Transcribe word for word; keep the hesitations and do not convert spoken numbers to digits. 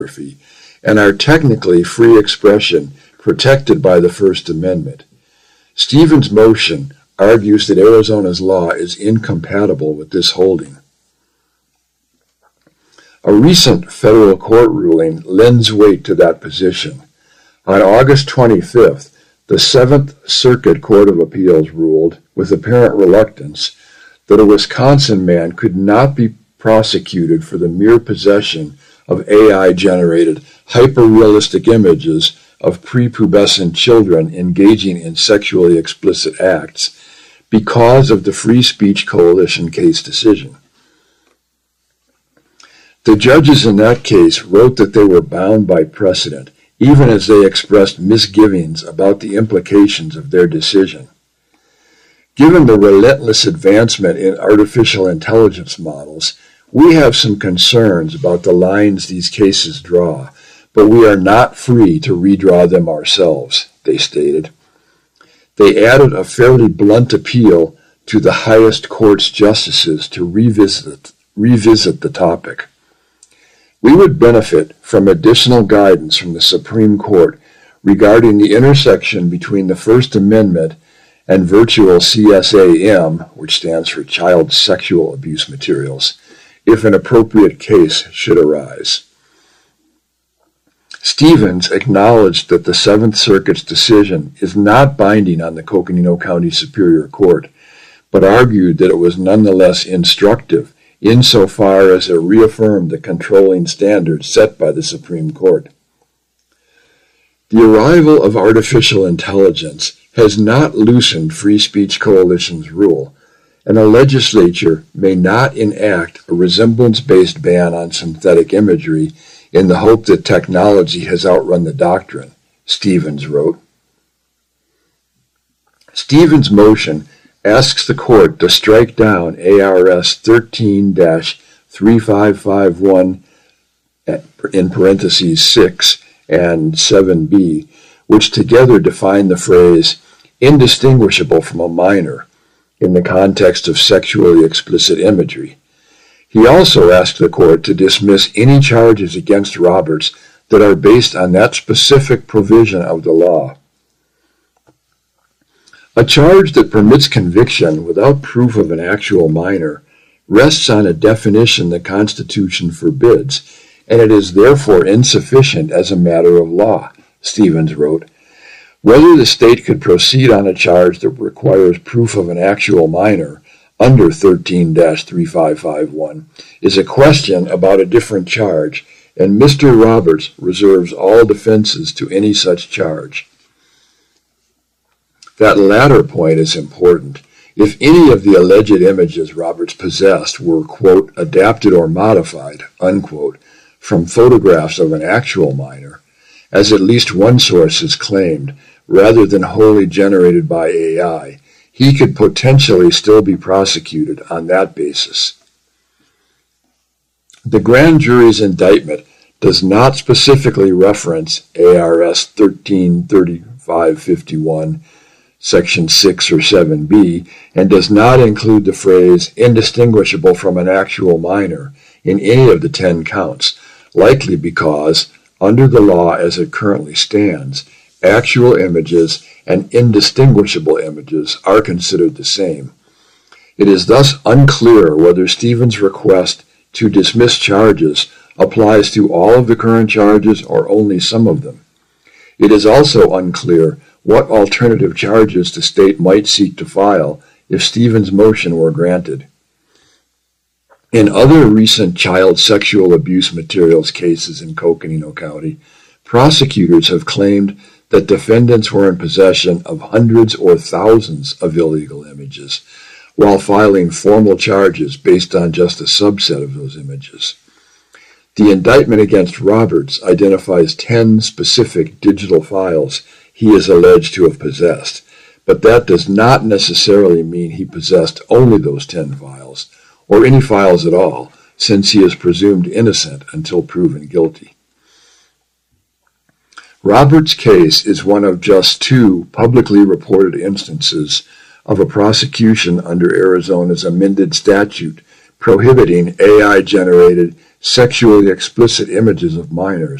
and are technically free expression protected by the First Amendment. Stevens' motion argues that Arizona's law is incompatible with this holding. A recent federal court ruling lends weight to that position. On August twenty-fifth, the Seventh Circuit Court of Appeals ruled, with apparent reluctance, that a Wisconsin man could not be prosecuted for the mere possession of A I-generated hyper-realistic images of prepubescent children engaging in sexually explicit acts because of the Free Speech Coalition case decision. The judges in that case wrote that they were bound by precedent, even as they expressed misgivings about the implications of their decision. Given the relentless advancement in artificial intelligence models, we have some concerns about the lines these cases draw, but we are not free to redraw them ourselves, they stated. They added a fairly blunt appeal to the highest court's justices to revisit, revisit the topic. We would benefit from additional guidance from the Supreme Court regarding the intersection between the First Amendment and virtual C S A M, which stands for Child Sexual Abuse Materials, if an appropriate case should arise. Stevens acknowledged that the Seventh Circuit's decision is not binding on the Coconino County Superior Court, but argued that it was nonetheless instructive insofar as it reaffirmed the controlling standards set by the Supreme Court. The arrival of artificial intelligence has not loosened Free Speech Coalition's rule, and a legislature may not enact a resemblance-based ban on synthetic imagery in the hope that technology has outrun the doctrine, Stevens wrote. Stevens' motion asks the court to strike down A R S thirteen dash thirty-five fifty-one in parentheses six and seven B, which together define the phrase indistinguishable from a minor in the context of sexually explicit imagery. He also asked the court to dismiss any charges against Roberts that are based on that specific provision of the law. A charge that permits conviction without proof of an actual minor rests on a definition the Constitution forbids, and it is therefore insufficient as a matter of law, Stevens wrote. Whether the state could proceed on a charge that requires proof of an actual minor under thirteen dash thirty-five fifty-one is a question about a different charge, and Mister Roberts reserves all defenses to any such charge. That latter point is important. If any of the alleged images Roberts possessed were, quote, adapted or modified, unquote, from photographs of an actual minor, as at least one source has claimed, rather than wholly generated by A I, he could potentially still be prosecuted on that basis. The grand jury's indictment does not specifically reference A R S thirteen thirty-five fifty-one, Section six or seven B, and does not include the phrase indistinguishable from an actual minor in any of the ten counts, likely because, under the law as it currently stands, actual images and indistinguishable images are considered the same. It is thus unclear whether Stevens' request to dismiss charges applies to all of the current charges or only some of them. It is also unclear what alternative charges the state might seek to file if Stevens' motion were granted. In other recent child sexual abuse materials cases in Coconino County, prosecutors have claimed that defendants were in possession of hundreds or thousands of illegal images, while filing formal charges based on just a subset of those images. The indictment against Roberts identifies ten specific digital files he is alleged to have possessed, but that does not necessarily mean he possessed only those ten files, or any files at all, since he is presumed innocent until proven guilty. Roberts' case is one of just two publicly reported instances of a prosecution under Arizona's amended statute prohibiting A I-generated sexually explicit images of minors.